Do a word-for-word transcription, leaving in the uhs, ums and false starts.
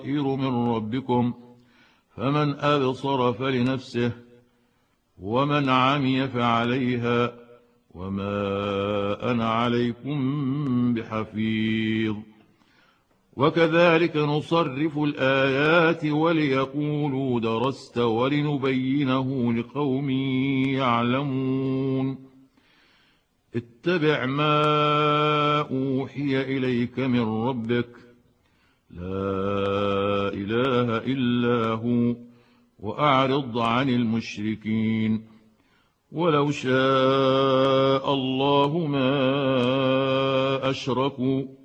من ربكم فمن أبصر فلنفسه ومن عمي فعليها وما أنا عليكم بحفيظ. وكذلك نصرف الآيات وليقولوا درست ولنبينه لقوم يعلمون. اتبع ما أوحي إليك من ربك لا إله إلا هو وأعرض عن المشركين. ولو شاء الله ما أشركوا